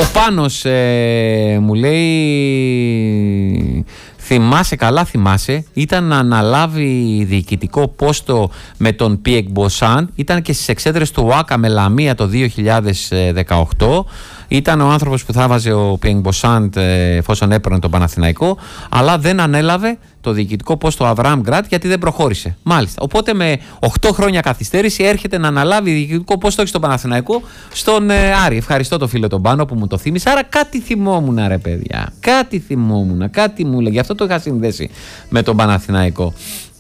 Ο Πάνος μου λέει, θυμάσαι, ήταν να αναλάβει διοικητικό πόστο με τον Πιεκ Μποσάν, ήταν και στις εξέδρες του ΟΑΚΑ με Λαμία το 2018. Ήταν ο άνθρωπος που θα βάζε ο Πιεκ Μποσάν εφόσον έπαιρνε τον Παναθηναϊκό, αλλά δεν ανέλαβε το διοικητικό πόστο Αβραάμ Γκραντ γιατί δεν προχώρησε. Μάλιστα. Οπότε με 8 χρόνια καθυστέρηση έρχεται να αναλάβει διοικητικό πόστο όχι στον Παναθηναϊκό, στον Άρη. Ευχαριστώ το φίλο τον Πάνο που μου το θύμισε. Άρα κάτι θυμόμουν, ρε παιδιά. Κάτι μου έλεγε. Γι' αυτό το είχα συνδέσει με τον Παναθηναϊκό.